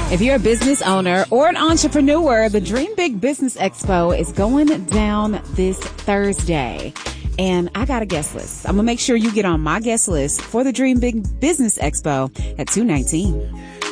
If you're a business owner or an entrepreneur, the Dream Big Business Expo is going down this Thursday. And I got a guest list. I'm going to make sure you get on my guest list for the Dream Big Business Expo at 219.